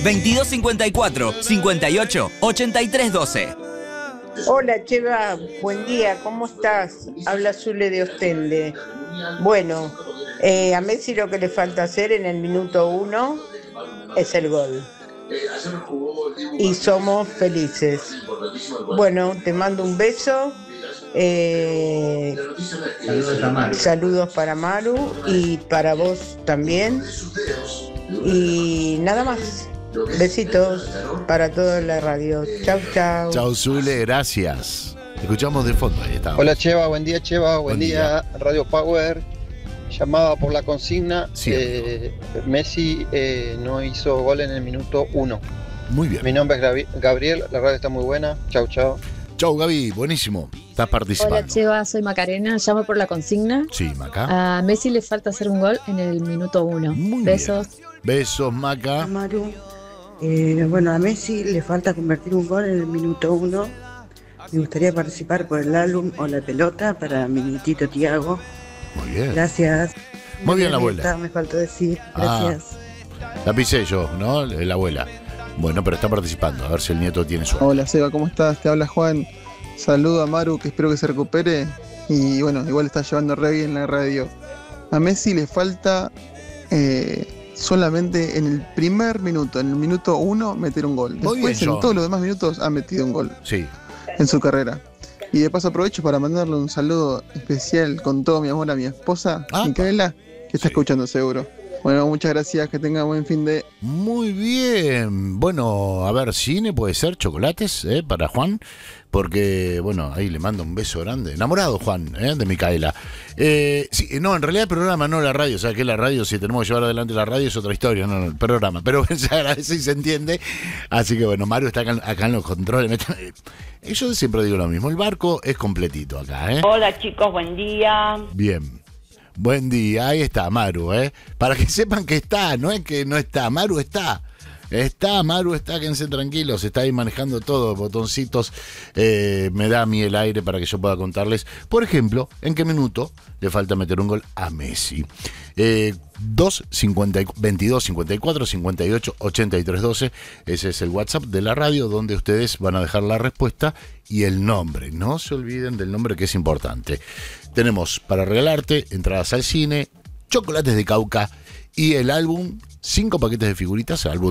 2254 58 83 12. Hola Cheva, buen día, ¿cómo estás? Habla Zule de Ostende. Bueno, a Messi lo que le falta hacer en el minuto 1 es el gol. Y somos felices. Bueno, te mando un beso. Saludos para Maru y para vos también. Y nada más. Besitos para toda la radio. Chau, chau. Chau, Zule, gracias. Escuchamos de fondo, ahí está. Hola Cheva, buen día Cheva, buen día Radio Power. Llamaba por la consigna. Sí. Messi no hizo gol en el minuto 1. Muy bien. Mi nombre es Gabriel, la radio está muy buena. Chau, chau. Chau, Gaby, buenísimo. Estás participando. Hola Cheva, soy Macarena, llamo por la consigna. Sí, Maca. A Messi le falta hacer un gol en el minuto 1. Besos. Bien. Besos, Maca. Maru. Bueno, a Messi le falta convertir un gol en el minuto 1. Me gustaría participar por el álbum o la pelota para mi nietito Tiago. Muy bien. Gracias. Muy bien, la abuela. Me faltó decir. Gracias. La pisé yo, ¿no? La abuela. Bueno, pero está participando. A ver si el nieto tiene suerte. Hola Seba, ¿cómo estás? Te habla Juan. Saludo a Maru, que espero que se recupere. Y bueno, igual está llevando re bien la radio. A Messi le falta solamente en el primer minuto, en el minuto 1, meter un gol. Muy Después, bien, en todos los demás minutos, ha metido un gol. Sí. En su carrera. Y de paso aprovecho para mandarle un saludo especial con todo mi amor a mi esposa, Micaela, que está escuchando seguro. Bueno, muchas gracias, que tenga buen fin de... Muy bien. Bueno, a ver, cine puede ser, chocolates, para Juan, porque, bueno, ahí le mando un beso grande. Enamorado, Juan, de Micaela. Sí, no, en realidad el programa, no la radio, o sea, que la radio, si tenemos que llevar adelante la radio es otra historia, no el programa, pero se agradece y se entiende. Así que, bueno, Mario está acá en los controles. Yo siempre digo lo mismo, el barco es completito acá, Hola chicos, buen día. Bien. Buen día, ahí está Maru, para que sepan que está, no es que no está, Maru está. Maru está, quédense tranquilos, está ahí manejando todo, botoncitos, me da a mí el aire para que yo pueda contarles, por ejemplo, en qué minuto le falta meter un gol a Messi. 22 54 58 83 12, ese es el WhatsApp de la radio donde ustedes van a dejar la respuesta y el nombre, no se olviden del nombre que es importante. Tenemos para regalarte entradas al cine, chocolates de Cauca y el álbum, 5 paquetes de figuritas, álbum